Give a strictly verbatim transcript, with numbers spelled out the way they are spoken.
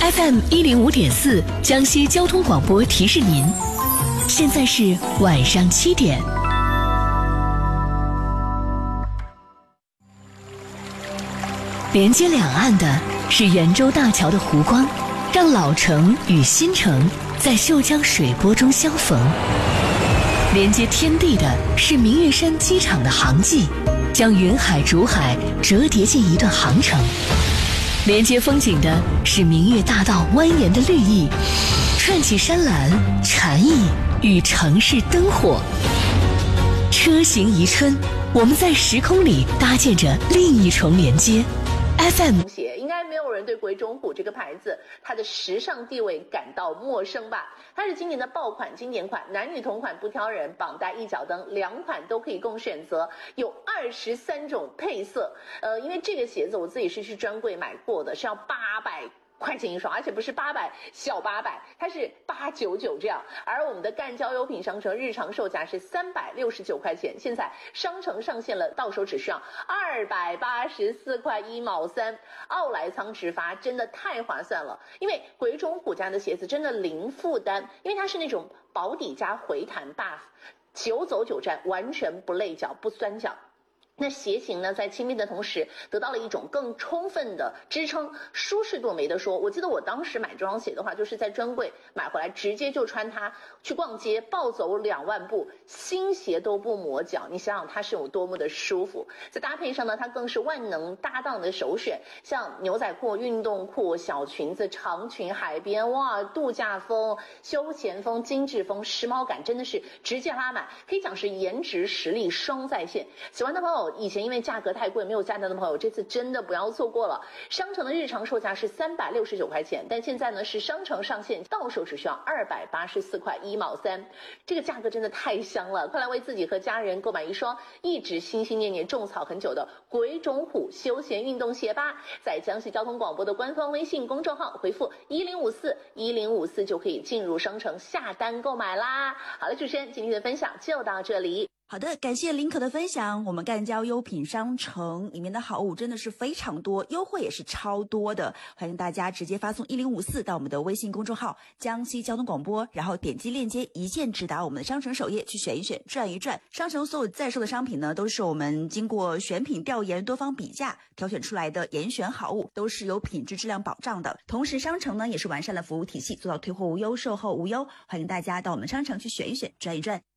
F M 一零五点四江西交通广播提示您，现在是晚上七点。连接两岸的是圆洲大桥的湖光，让老城与新城在秀江水波中相逢。连接天地的是明月山机场的航迹，将云海竹海折叠进一段航程。连接风景的是明月大道蜿蜒的绿意，串起山岚禅意与城市灯火。车行宜春，我们在时空里搭建着另一重连接。F M 应该没有人对鬼冢虎这个牌子它的时尚地位感到陌生吧？它是今年的爆款经典款，男女同款不挑人，绑带一脚蹬两款都可以供选择，有二十三种配色。呃，因为这个鞋子我自己是去专柜买过的，是要八百块钱一双，而且不是八百小八百，它是八九九这样。而我们的赣交优品商城日常售价是三百六十九块钱，现在商城上线了，到手只需要二百八十四块一毛三。奥莱仓直发真的太划算了，因为鬼冢虎家的鞋子真的零负担，因为它是那种薄底加回弹 buff， 久走久站，完全不累脚不酸脚。那鞋型呢，在轻便的同时得到了一种更充分的支撑，舒适度没得说。我记得我当时买这双鞋的话，就是在专柜买回来，直接就穿它去逛街，暴走两万步，新鞋都不磨脚。你想想它是有多么的舒服。再搭配上呢，它更是万能搭档的首选，像牛仔裤、运动裤、小裙子、长裙、海边，哇，度假风、休闲风、精致风，时髦感真的是直接拉满，可以讲是颜值实力双在线。喜欢的朋友，以前因为价格太贵没有下单的朋友，这次真的不要错过了。商城的日常售价是三百六十九块钱，但现在呢是商城上线，到手只需要二百八十四块一毛三，这个价格真的太香了！快来为自己和家人购买一双一直心心念念种草很久的鬼冢虎休闲运动鞋吧！在江西交通广播的官方微信公众号回复一零五四一零五四就可以进入商城下单购买啦。好了，主持人今天的分享就到这里。 好的，感谢林可的分享。我们赣交优品商城里面的好物真的是非常多，优惠也是超多的，欢迎大家直接发送一零五四到我们的微信公众号江西交通广播，然后点击链接一键直达我们的商城首页去选一选转一转。商城所有在售的商品呢，都是我们经过选品调研多方比价挑选出来的严选好物，都是有品质质量保障的。同时商城呢也是完善了服务体系，做到退货无忧售后无忧，欢迎大家到我们商城去选一选转一转。